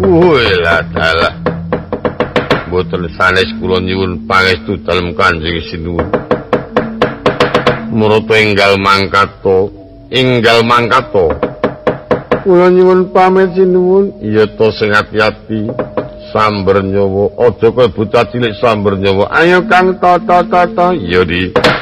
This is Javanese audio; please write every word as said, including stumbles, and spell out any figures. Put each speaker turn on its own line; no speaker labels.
Wih lah dalah. Mboten sanes kula nyuwun pangestu dalem Kanjeng Sinuwun. Marata enggal mangkato, enggal mangkato. Kula nyuwun pamit sinuwun. Iya to sing ati-ati. Samber nyawa, aja kowe buta cilik samber nyawa. Ayo Kang, to to to to. Iya Di.